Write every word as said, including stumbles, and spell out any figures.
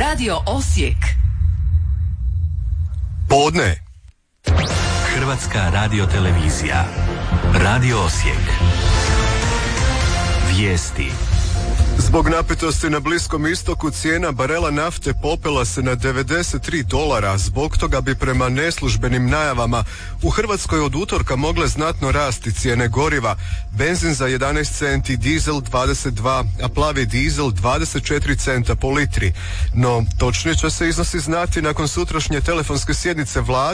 Radio Osijek. Podne. Hrvatska radiotelevizija. Radio Osijek. Vijesti. Zbog napetosti na Bliskom istoku cijena barela nafte popela se na devedeset tri dolara. Zbog toga bi prema neslužbenim najavama u Hrvatskoj od utorka mogle znatno rasti cijene goriva. Benzin za jedanaest centi, dizel dvadeset dva, a plavi dizel dvadeset četiri centa po litri. No, točnije će se iznosi znati nakon sutrašnje telefonske sjednice vlade